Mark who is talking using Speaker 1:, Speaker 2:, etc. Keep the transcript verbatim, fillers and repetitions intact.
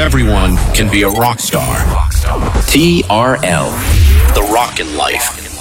Speaker 1: everyone can be a rock star.
Speaker 2: T R L.
Speaker 1: The Rockin' Life.